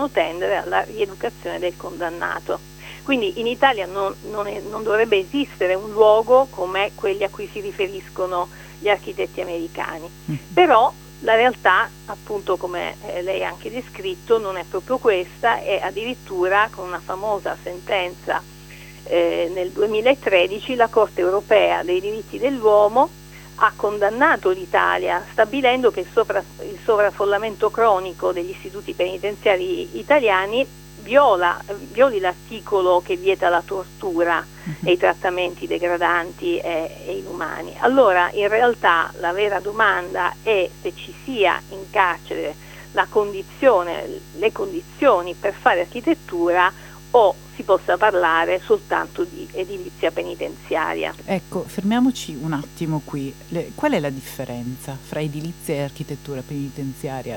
devono tendere alla rieducazione del condannato. Quindi in Italia non dovrebbe esistere un luogo come quelli a cui si riferiscono gli architetti americani. Però la realtà, appunto, come lei ha anche descritto, non è proprio questa, e addirittura con una famosa sentenza nel 2013 la Corte europea dei diritti dell'uomo ha condannato l'Italia, stabilendo che il sovraffollamento cronico degli istituti penitenziari italiani violi l'articolo che vieta la tortura e i trattamenti degradanti e inumani. Allora, in realtà, la vera domanda è se ci sia in carcere le condizioni per fare architettura, o si possa parlare soltanto di edilizia penitenziaria. Ecco, fermiamoci un attimo qui. Qual è la differenza fra edilizia e architettura penitenziaria?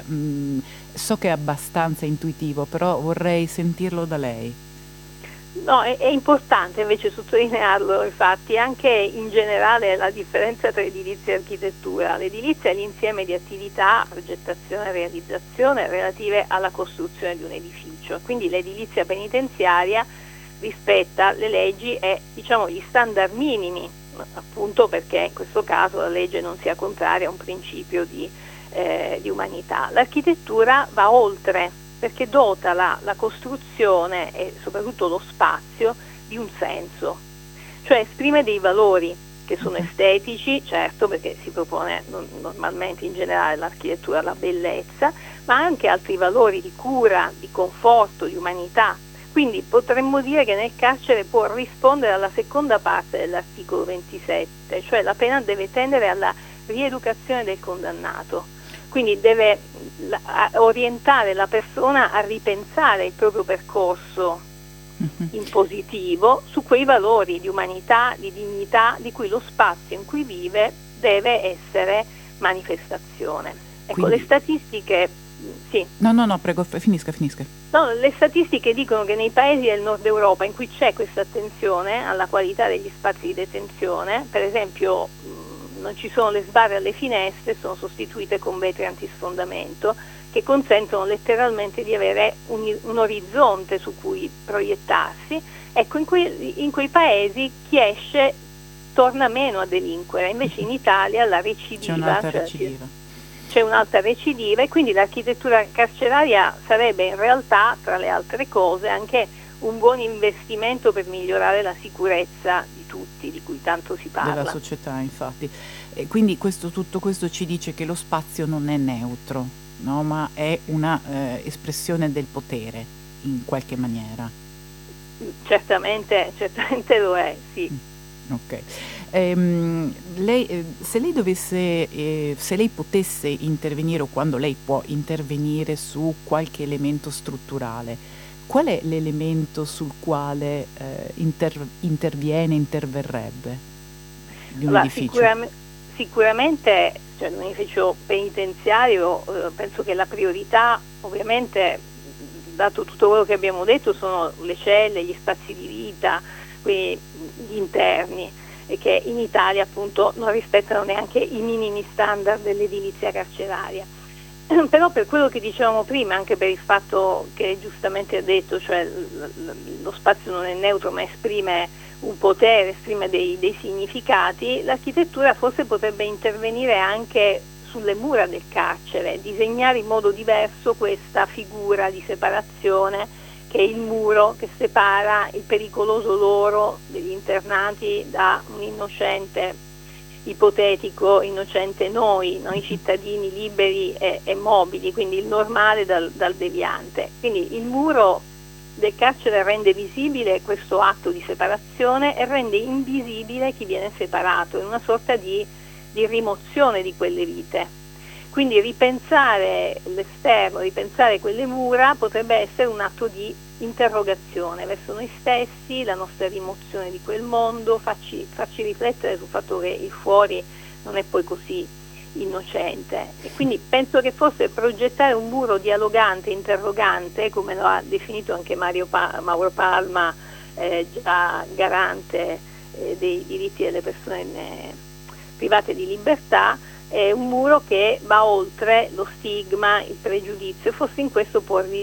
So che è abbastanza intuitivo, però vorrei sentirlo da lei. No, è importante invece sottolinearlo, infatti, anche in generale la differenza tra edilizia e architettura. L'edilizia è l'insieme di attività, progettazione e realizzazione relative alla costruzione di un edificio. Quindi l'edilizia penitenziaria rispetta le leggi e, diciamo, gli standard minimi, appunto perché in questo caso la legge non sia contraria a un principio di umanità. L'architettura va oltre, perché dota la costruzione e soprattutto lo spazio di un senso, cioè esprime dei valori che sono estetici, certo, perché si propone normalmente in generale l'architettura la bellezza, ma anche altri valori di cura, di conforto, di umanità. Quindi potremmo dire che nel carcere può rispondere alla seconda parte dell'articolo 27, cioè la pena deve tendere alla rieducazione del condannato. Quindi deve orientare la persona a ripensare il proprio percorso in positivo su quei valori di umanità, di dignità, di cui lo spazio in cui vive deve essere manifestazione. Ecco, quindi, le statistiche... Sì. No, prego, finisca. No, le statistiche dicono che nei paesi del nord Europa in cui c'è questa attenzione alla qualità degli spazi di detenzione, per esempio non ci sono le sbarre alle finestre, sono sostituite con vetri antisfondamento che consentono letteralmente di avere un orizzonte su cui proiettarsi. Ecco, in quei paesi chi esce torna meno a delinquere, invece in Italia la recidiva, c'è un'alta recidiva, e quindi l'architettura carceraria sarebbe in realtà, tra le altre cose, anche un buon investimento per migliorare la sicurezza di tutti, di cui tanto si parla. Della società, infatti. E quindi tutto questo ci dice che lo spazio non è neutro, no? Ma è una espressione del potere, in qualche maniera. Certamente lo è, sì. Ok. Se lei potesse intervenire, o quando lei può intervenire su qualche elemento strutturale, qual è l'elemento sul quale interverrebbe di un edificio? Sicuramente, cioè, un edificio penitenziario, penso che la priorità, ovviamente, dato tutto quello che abbiamo detto, sono le celle, gli spazi di vita, quindi gli interni, e che in Italia appunto non rispettano neanche i minimi standard dell'edilizia carceraria. Però per quello che dicevamo prima, anche per il fatto che giustamente ha detto, cioè lo spazio non è neutro ma esprime un potere, esprime dei significati, l'architettura forse potrebbe intervenire anche sulle mura del carcere, disegnare in modo diverso questa figura di separazione che è il muro che separa il pericoloso loro degli internati da un innocente, ipotetico innocente noi cittadini liberi e mobili, quindi il normale dal deviante. Quindi il muro del carcere rende visibile questo atto di separazione e rende invisibile chi viene separato, in una sorta di rimozione di quelle vite. Quindi ripensare l'esterno, ripensare quelle mura potrebbe essere un atto di interrogazione verso noi stessi, la nostra rimozione di quel mondo, farci riflettere sul fatto che il fuori non è poi così innocente. E quindi penso che forse progettare un muro dialogante, interrogante, come lo ha definito anche Mauro Palma, già garante dei diritti delle persone private di libertà, è un muro che va oltre lo stigma, il pregiudizio, e forse in questo può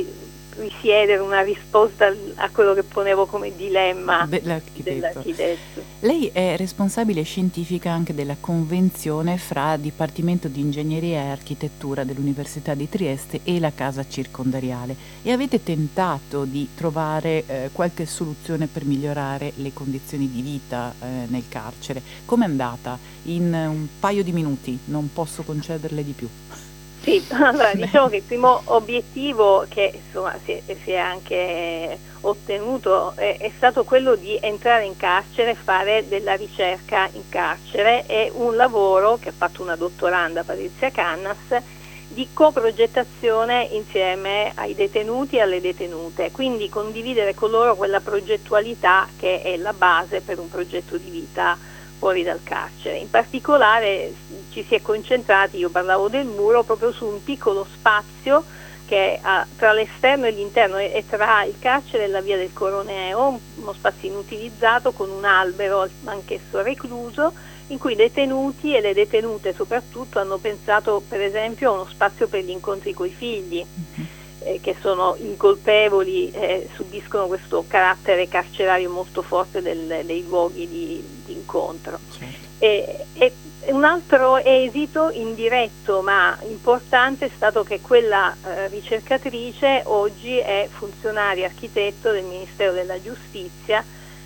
risiedere una risposta a quello che ponevo come dilemma dell'architetto. dell'architetto. Lei è responsabile scientifica anche della convenzione fra Dipartimento di Ingegneria e Architettura dell'Università di Trieste e la Casa Circondariale, e avete tentato di trovare qualche soluzione per migliorare le condizioni di vita nel carcere. Com'è andata? In un paio di minuti, non posso concederle di più. Sì, allora diciamo che il primo obiettivo che insomma si è anche ottenuto è stato quello di entrare in carcere e fare della ricerca in carcere, e un lavoro che ha fatto una dottoranda, Patrizia Cannas, di coprogettazione insieme ai detenuti e alle detenute, quindi condividere con loro quella progettualità che è la base per un progetto di vita fuori dal carcere. In particolare ci si è concentrati, io parlavo del muro, proprio su un piccolo spazio che è tra l'esterno e l'interno, e tra il carcere e la via del Coroneo, uno spazio inutilizzato con un albero anch'esso recluso, in cui i detenuti e le detenute soprattutto hanno pensato per esempio a uno spazio per gli incontri coi figli, che sono incolpevoli, subiscono questo carattere carcerario molto forte dei luoghi di incontro. Certo. E un altro esito indiretto ma importante è stato che quella ricercatrice oggi è funzionaria architetto del Ministero della Giustizia,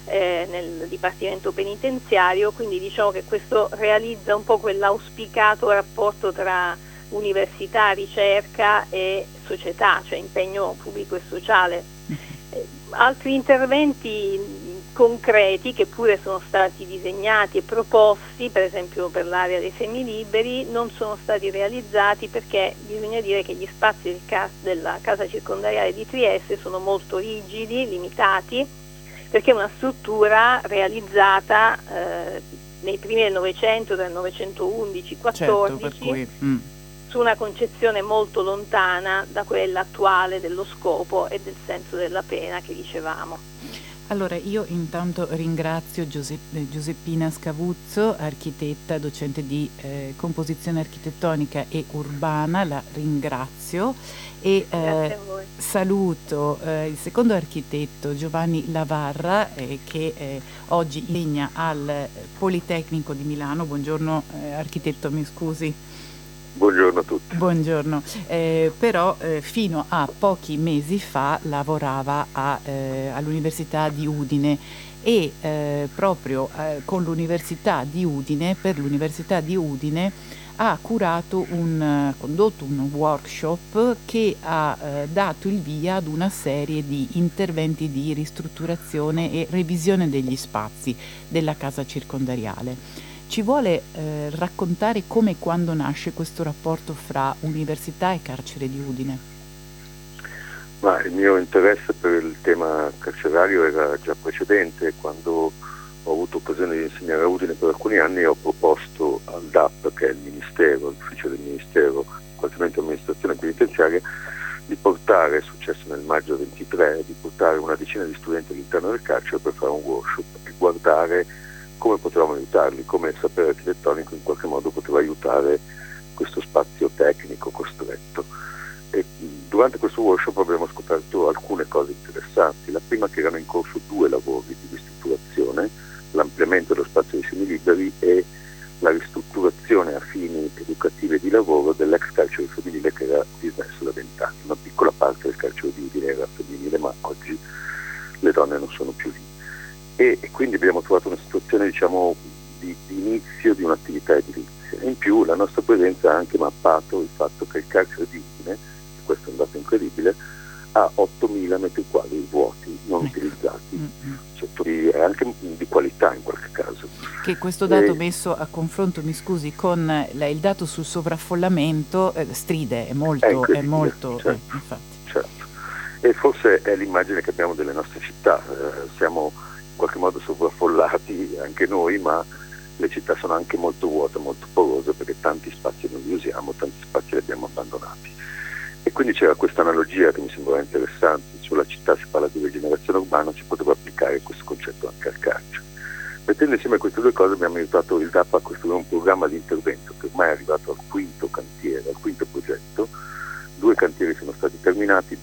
nel Dipartimento Penitenziario, quindi diciamo che questo realizza un po' quell'auspicato rapporto tra università, ricerca e società, cioè impegno pubblico e sociale. Altri interventi concreti che pure sono stati disegnati e proposti, per esempio per l'area dei semiliberi, non sono stati realizzati perché bisogna dire che gli spazi della Casa Circondariale di Trieste sono molto rigidi, limitati, perché è una struttura realizzata nei primi del Novecento, dal 911-14, Certo, per cui, su una concezione molto lontana da quella attuale dello scopo e del senso della pena che dicevamo. Allora, io intanto ringrazio Giuseppina Scavuzzo, architetta, docente di composizione architettonica e urbana, la ringrazio, e Grazie a voi. saluto il secondo architetto Giovanni Lavarra, che oggi insegna al Politecnico di Milano. Buongiorno architetto, mi scusi. Buongiorno a tutti. Buongiorno, però fino a pochi mesi fa lavorava all'Università di Udine, e proprio con l'Università di Udine, per l'Università di Udine, ha condotto un workshop che ha dato il via ad una serie di interventi di ristrutturazione e revisione degli spazi della Casa Circondariale. Ci vuole raccontare come e quando nasce questo rapporto fra università e carcere di Udine? Ma il mio interesse per il tema carcerario era già precedente. Quando ho avuto occasione di insegnare a Udine per alcuni anni, ho proposto al DAP, che è il Ministero, l'ufficio del Ministero, Dipartimento di Amministrazione Penitenziaria, di portare, è successo nel maggio 23, di portare una decina di studenti all'interno del carcere per fare un workshop e guardare come potevamo aiutarli, come il sapere architettonico in qualche modo poteva aiutare questo spazio tecnico costretto. E durante questo workshop abbiamo scoperto alcune cose interessanti. La prima, che erano in corso 2 lavori di ristrutturazione, l'ampliamento dello spazio dei semiliberi e la ristrutturazione a fini educativi e di lavoro dell'ex carcere femminile, che era dismesso da 20 anni. Una piccola parte del carcere di Udine era femminile, ma oggi le donne non sono più lì. E quindi abbiamo trovato una situazione, diciamo, di inizio di un'attività edilizia. In più la nostra presenza ha anche mappato il fatto che il carcere di Udine, questo è un dato incredibile, ha 8.000 metri quadri vuoti, non utilizzati, cioè, anche di qualità in qualche caso. Che questo dato messo a confronto, mi scusi, con il dato sul sovraffollamento stride, è molto, certo, infatti. Certo. E forse è l'immagine che abbiamo delle nostre città, siamo in qualche modo sovraffollati anche noi, ma le città sono anche molto vuote, molto porose, perché tanti spazi non li usiamo, tanti spazi li abbiamo abbandonati. E quindi c'era questa analogia che mi sembrava interessante: sulla città si parla di rigenerazione urbana, si poteva applicare questo concetto anche al carcere. Mettendo insieme queste due cose abbiamo aiutato il DAP a costruire un programma di intervento che ormai è arrivato al 5º cantiere, al 5º progetto. 2 cantieri sono stati terminati,